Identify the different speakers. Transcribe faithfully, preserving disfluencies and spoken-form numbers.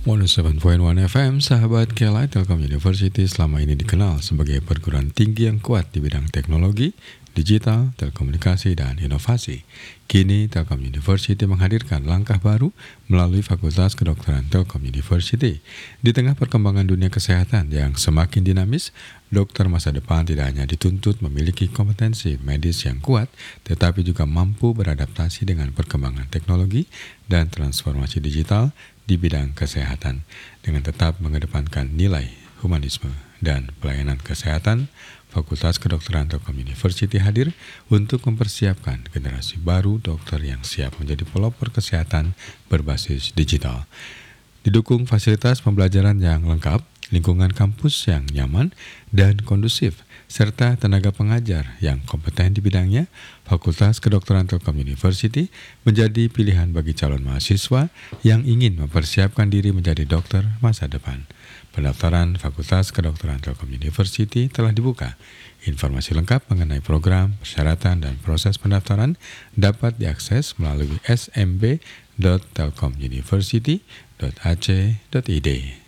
Speaker 1: seratus tujuh koma satu F M, sahabat Kela Telkom University selama ini dikenal sebagai perguruan tinggi yang kuat di bidang teknologi, digital, telekomunikasi, dan inovasi. Kini Telkom University menghadirkan langkah baru melalui Fakultas Kedokteran Telkom University. Di tengah perkembangan dunia kesehatan yang semakin dinamis, dokter masa depan tidak hanya dituntut memiliki kompetensi medis yang kuat, tetapi juga mampu beradaptasi dengan perkembangan teknologi dan transformasi digital di bidang kesehatan dengan tetap mengedepankan nilai humanisme dan pelayanan kesehatan. Fakultas Kedokteran Telkom University hadir untuk mempersiapkan generasi baru dokter yang siap menjadi pelopor kesehatan berbasis digital. Didukung fasilitas pembelajaran yang lengkap, lingkungan kampus yang nyaman dan kondusif, serta tenaga pengajar yang kompeten di bidangnya, Fakultas Kedokteran Telkom University menjadi pilihan bagi calon mahasiswa yang ingin mempersiapkan diri menjadi dokter masa depan. Pendaftaran Fakultas Kedokteran Telkom University telah dibuka. Informasi lengkap mengenai program, persyaratan, dan proses pendaftaran dapat diakses melalui s m b dot telkom university dot a c dot i d.